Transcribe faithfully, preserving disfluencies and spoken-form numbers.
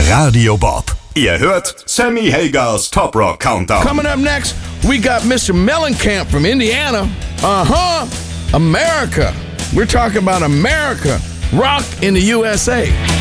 Radio Bob. Ihr hört Sammy Hagers Top Rock Countdown. Coming up next, we got Mister Mellencamp from Indiana. Uh-huh. America. We're talking about America. Rock in the U S A.